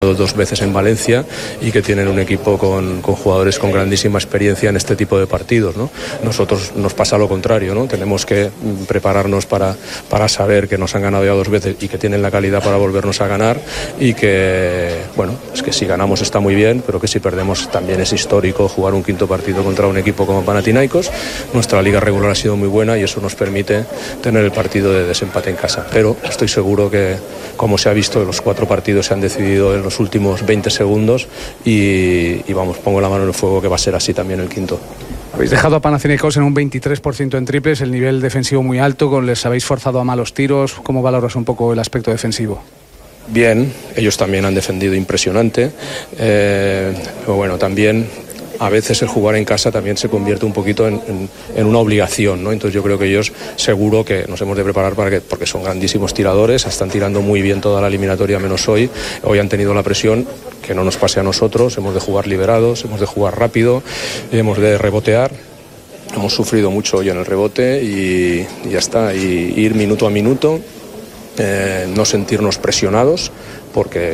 2 veces en Valencia y que tienen un equipo con jugadores con grandísima experiencia en este tipo de partidos, ¿no? Nosotros nos pasa lo contrario, ¿no? Tenemos que prepararnos para saber que nos han ganado ya 2 veces y que tienen la calidad para volvernos a ganar, y que, bueno, es que si ganamos está muy bien, pero que si perdemos también es histórico jugar un quinto partido contra un equipo como Panathinaikos. Nuestra liga regular ha sido muy buena y eso nos permite tener el partido de desempate en casa, pero estoy seguro que, como se ha visto, los 4 partidos se han decidido en los últimos 20 segundos y vamos, pongo la mano en el fuego que va a ser así también el quinto. Habéis dejado a Panathinaikos en un 23% en triples, el nivel defensivo muy alto, les habéis forzado a malos tiros. ¿Cómo valoras un poco el aspecto defensivo? Bien, ellos también han defendido impresionante, pero bueno, también a veces el jugar en casa también se convierte un poquito en una obligación, ¿no? Entonces yo creo que ellos seguro que nos hemos de preparar porque son grandísimos tiradores, están tirando muy bien toda la eliminatoria menos hoy han tenido la presión, que no nos pase a nosotros, hemos de jugar liberados, hemos de jugar rápido, hemos de rebotear. Hemos sufrido mucho hoy en el rebote y ya está, y ir minuto a minuto, no sentirnos presionados, porque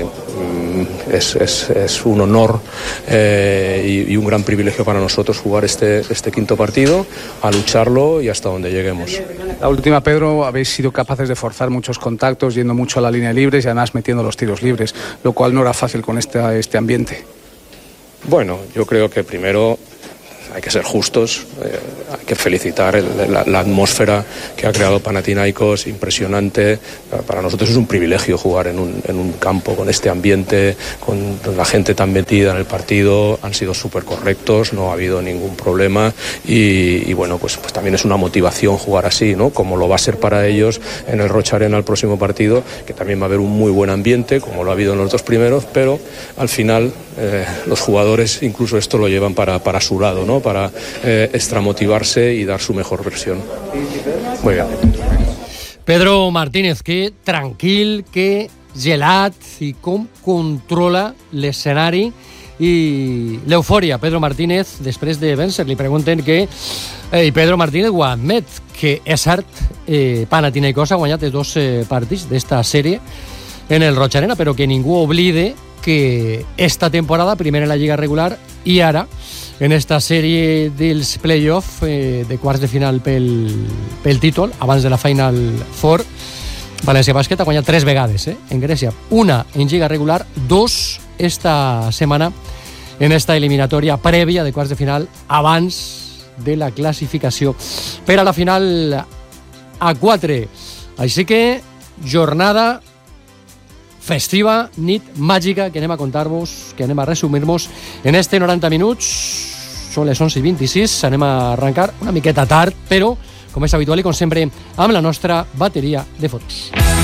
es un honor y un gran privilegio para nosotros jugar este quinto partido, a lucharlo y hasta donde lleguemos. La última, Pedro, habéis sido capaces de forzar muchos contactos, yendo mucho a la línea de libres y además metiendo los tiros libres, lo cual no era fácil con este ambiente. Bueno, yo creo que primero hay que ser justos, hay que felicitar la atmósfera que ha creado Panathinaikos, impresionante. Para nosotros es un privilegio jugar en un campo con este ambiente, con la gente tan metida en el partido. Han sido súper correctos, no ha habido ningún problema y bueno, pues también es una motivación jugar así, ¿no? Como lo va a ser para ellos en el Roch Arena el próximo partido, que también va a haber un muy buen ambiente, como lo ha habido en los 2 primeros, pero al final los jugadores incluso esto lo llevan para su lado, ¿no? Para extramotivarse y dar su mejor versión. Muy bien. Pedro Martínez, que tranquil, que gelat i com controla l'escenari i l'eufòria. Pedro Martínez, després de vèncer, li pregunten que i Pedro Martínez ho admet, que és cert, Panathinaikos ha guanyat els 2 partits d'esta sèrie en el Roch Arena, però que ningú oblide que esta temporada, primer en la lliga regular i ara en esta sèrie dels play-off de quarts de final pel títol, abans de la Final Four, València Bàsquet ha guanyat 3 vegades en Grècia, 1 en lliga regular, 2 esta setmana en esta eliminatòria prèvia de quarts de final abans de la classificació per a la final a 4. Així que jornada festiva, nit màgica, que anem a contar-vos, que anem a resumir-vos en este 90 minuts. Són les 11:26, anem a arrencar una miqueta tard, però, com és habitual i com sempre, amb la nostra bateria de fotos.